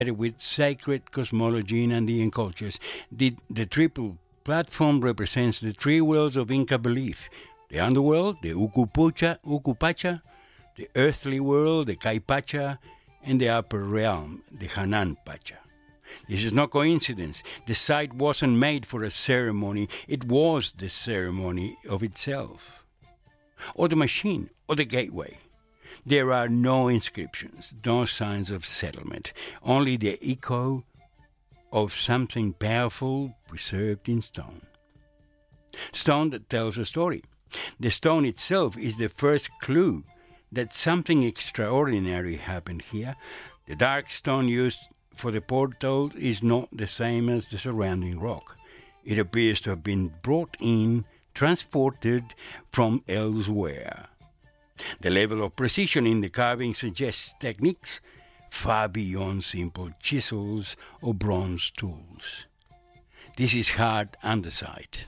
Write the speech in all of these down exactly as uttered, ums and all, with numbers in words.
with sacred cosmology in Andean cultures. The, the triple platform represents the three worlds of Inca belief: the underworld, the Ucupucha, Ucupacha, the earthly world, the Caipacha, and the upper realm, the Hanan Pacha. This is no coincidence. The site wasn't made for a ceremony, it was the ceremony of itself. Or the machine, or the gateway. There are no inscriptions, no signs of settlement, only the echo of something powerful preserved in stone. Stone that tells a story. The stone itself is the first clue that something extraordinary happened here. The dark stone used for the portal is not the same as the surrounding rock. It appears to have been brought in, transported from elsewhere. The level of precision in the carving suggests techniques far beyond simple chisels or bronze tools. This is hard andesite,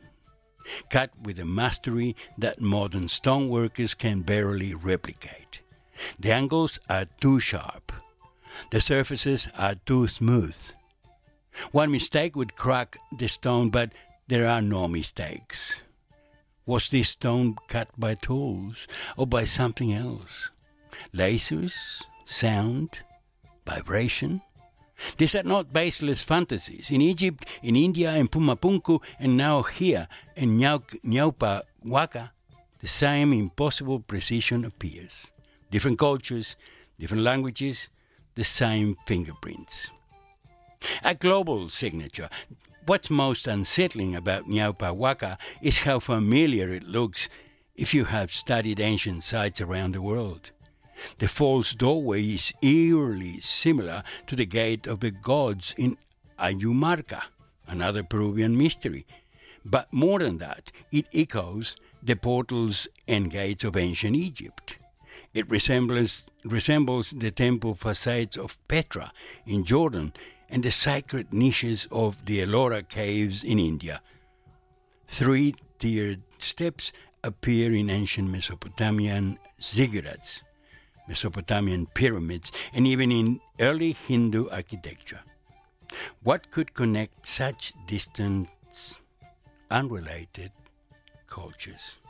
cut with a mastery that modern stoneworkers can barely replicate. The angles are too sharp. The surfaces are too smooth. One mistake would crack the stone, but there are no mistakes. Was this stone cut by tools or by something else? Lasers, sound, vibration? These are not baseless fantasies. In Egypt, in India, in Pumapunku, and now here in Ñaupa Huaca, the same impossible precision appears. Different cultures, different languages, the same fingerprints. A global signature. What's most unsettling about Ñaupa Huaca is how familiar it looks if you have studied ancient sites around the world. The false doorway is eerily similar to the Gate of the Gods in Ayumarca, another Peruvian mystery. But more than that, it echoes the portals and gates of ancient Egypt. It resembles, resembles the temple facades of Petra in Jordan and the sacred niches of the Ellora caves in India. Three-tiered steps appear in ancient Mesopotamian ziggurats, Mesopotamian pyramids, and even in early Hindu architecture. What could connect such distant, unrelated cultures?